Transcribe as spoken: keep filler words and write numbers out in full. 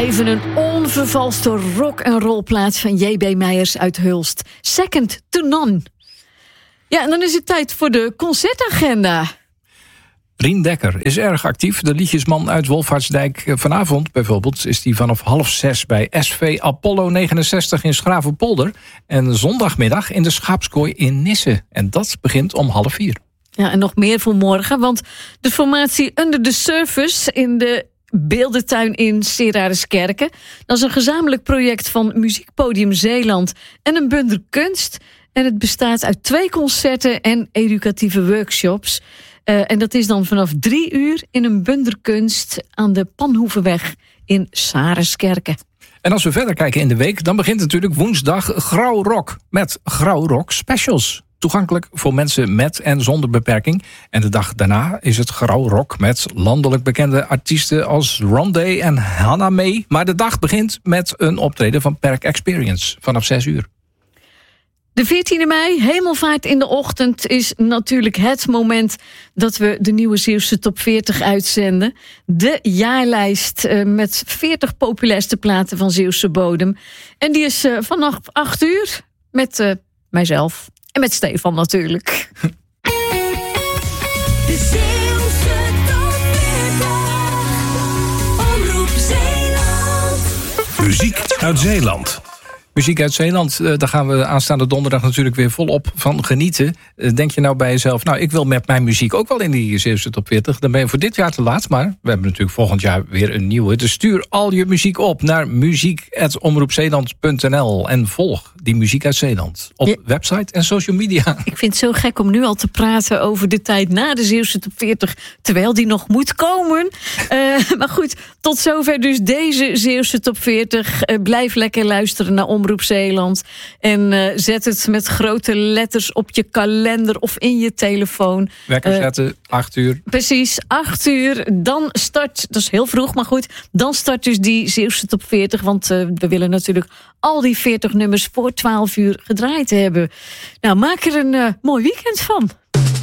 Even een onvervalste rock en roll plaats van J B Meijers uit Hulst. Second to None. Ja, en dan is het tijd voor de concertagenda. Rien Dekker is erg actief. De liedjesman uit Wolfhartsdijk. Vanavond bijvoorbeeld is die vanaf half zes bij S V Apollo negenenzestig in Schravenpolder. En zondagmiddag in de Schaapskooi in Nisse. En dat begint om half vier. Ja, en nog meer voor morgen, want de formatie Under the Surface in de Beeldentuin in Serariskerken. Dat is een gezamenlijk project van Muziekpodium Zeeland en een bundel kunst. En het bestaat uit twee concerten en educatieve workshops. Uh, en dat is dan vanaf drie uur in een bundel kunst aan de Panhoevenweg in Serariskerken. En als we verder kijken in de week, dan begint natuurlijk woensdag Grauw Rock met Grauw Rock Specials. Toegankelijk voor mensen met en zonder beperking. En de dag daarna is het Grauw Rock met landelijk bekende artiesten als Rondé en Hannah May. Maar de dag begint met een optreden van Perk Experience vanaf zes uur. De veertiende mei, Hemelvaart in de ochtend, is natuurlijk het moment dat we de nieuwe Zeeuwse Top veertig uitzenden. De jaarlijst uh, met veertig populairste platen van Zeeuwse bodem. En die is uh, vanaf acht uur met uh, mijzelf en met Stefan natuurlijk. De Zeeuwse Top veertig, Omroep Zeeland. Muziek uit Zeeland. Muziek uit Zeeland, daar gaan we aanstaande donderdag natuurlijk weer volop van genieten. Denk je nou bij jezelf, nou ik wil met mijn muziek ook wel in die Zeeuwse Top veertig. Dan ben je voor dit jaar te laat, maar we hebben natuurlijk volgend jaar weer een nieuwe. Dus stuur al je muziek op naar muziek at omroepzeeland punt n l en volg die Muziek uit Zeeland op ja. website en social media. Ik vind het zo gek om nu al te praten over de tijd na de Zeeuwse Top veertig, terwijl die nog moet komen. Uh, maar goed, tot zover dus deze Zeeuwse Top veertig. Uh, blijf lekker luisteren naar Omroep Zeeland. En uh, zet het met grote letters op je kalender of in je telefoon. Wekker zetten, uh, acht uur. Precies, acht uur. Dan start, dat is heel vroeg, maar goed. Dan start dus die Zeeuwse Top veertig. Want uh, we willen natuurlijk al die veertig nummers voor twaalf uur gedraaid hebben. Nou, maak er een uh, mooi weekend van.